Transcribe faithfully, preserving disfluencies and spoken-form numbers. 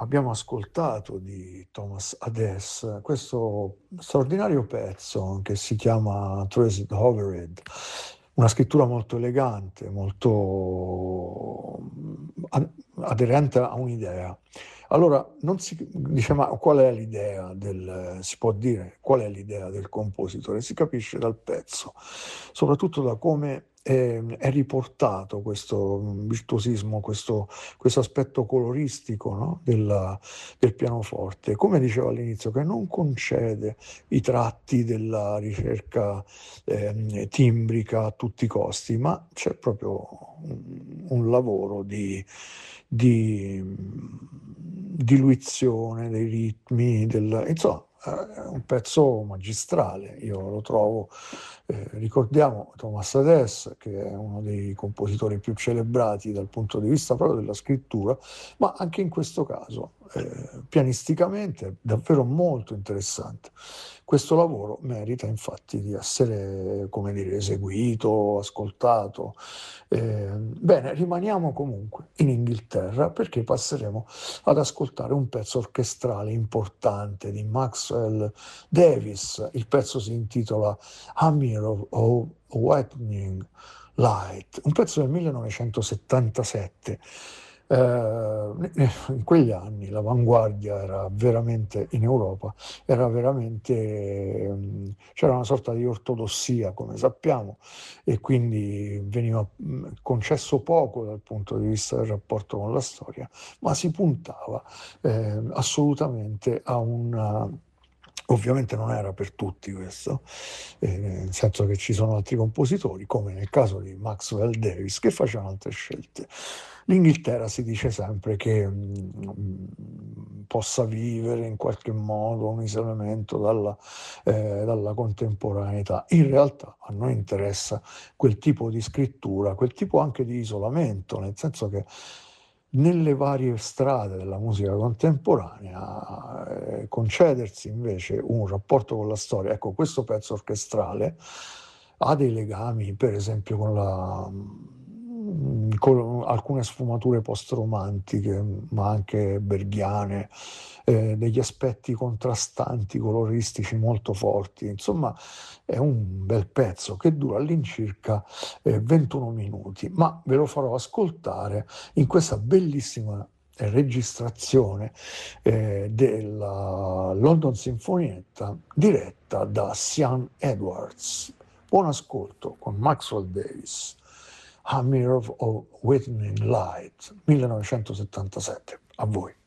abbiamo ascoltato di Thomas Adès questo straordinario pezzo che si chiama Traced Overhead, una scrittura molto elegante, molto aderente a un'idea. Allora, non si dice ma qual è l'idea del, si può dire qual è l'idea del compositore? Si capisce dal pezzo, soprattutto da come è, è riportato questo virtuosismo, questo, questo aspetto coloristico, no? Della, del pianoforte, come dicevo all'inizio, che non concede i tratti della ricerca eh, timbrica a tutti i costi, ma c'è proprio un, un lavoro di, di diluizione dei ritmi, del, insomma, è un pezzo magistrale, io lo trovo. Eh, ricordiamo Thomas Adès, che è uno dei compositori più celebrati dal punto di vista proprio della scrittura, ma anche in questo caso, eh, pianisticamente, è davvero molto interessante. Questo lavoro merita infatti di essere, come dire, eseguito, ascoltato. Eh, bene, rimaniamo comunque in Inghilterra perché passeremo ad ascoltare un pezzo orchestrale importante di Maxwell Davis. Il pezzo si intitola Hammer of, of Lightning Light, un pezzo del millenovecentosettantasette. Eh, in quegli anni l'avanguardia era veramente in Europa, era veramente ehm, c'era una sorta di ortodossia, come sappiamo, e quindi veniva mh, concesso poco dal punto di vista del rapporto con la storia, ma si puntava eh, assolutamente a una. Ovviamente non era per tutti questo, eh, nel senso che ci sono altri compositori, come nel caso di Maxwell Davis, che facevano altre scelte. L'Inghilterra si dice sempre che mh, possa vivere in qualche modo un isolamento dalla, eh, dalla contemporaneità. In realtà a noi interessa quel tipo di scrittura, quel tipo anche di isolamento, nel senso che nelle varie strade della musica contemporanea eh, concedersi invece un rapporto con la storia. Ecco, questo pezzo orchestrale ha dei legami, per esempio, con la con alcune sfumature post-romantiche, ma anche berghiane, eh, degli aspetti contrastanti, coloristici molto forti. Insomma, è un bel pezzo che dura all'incirca eh, ventuno minuti, ma ve lo farò ascoltare in questa bellissima registrazione eh, della London Sinfonietta diretta da Sean Edwards. Buon ascolto con Maxwell Davis. Hammer of Whitney Light, millenovecentosettantasette. A voi.